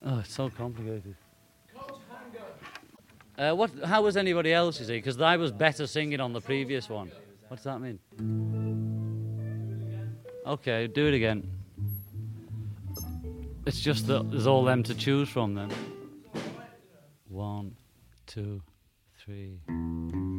Oh, it's so complicated. How was anybody else, you see? Because I was better singing on the previous one. What does that mean? Okay, do it again. It's just that there's all them to choose from then. 1, 2, 3.